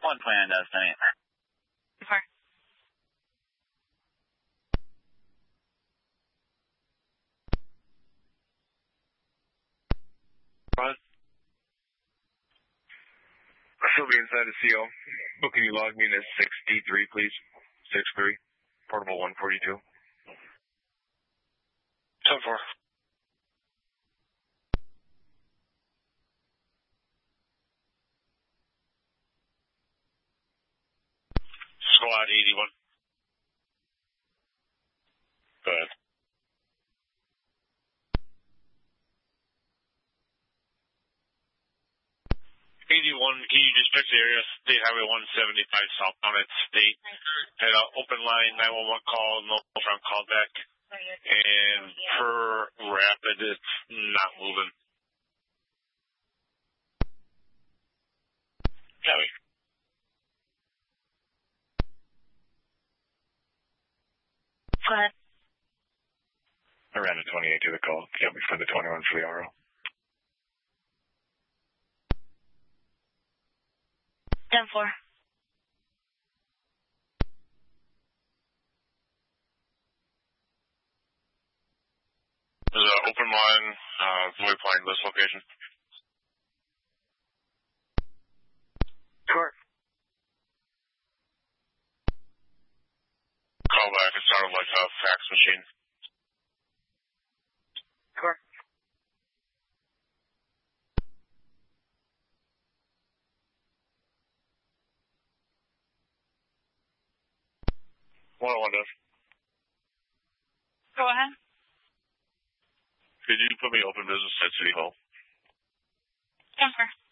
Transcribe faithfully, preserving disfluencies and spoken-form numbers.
One twenty-nine Destiny. Four. What? I still be inside the C O. But can you log me into six D three, please? six three. Portable one forty-two. ten four. Squad eighty-one. Go ahead. eighty-one, can you just check the area? State Highway one seventy-five southbound at State. Had an open line nine one one call, no front call back. And per rapid, it's not moving. Copy. Go ahead. I ran a twenty-eight to the call. Get me for the twenty-one for the R O. ten four. There's an open line, uh, void point list location. Sure. Call back, it sounded like a fax machine. Sure. one oh one, Dev. Go ahead. Could you put me open business at City Hall? ten four.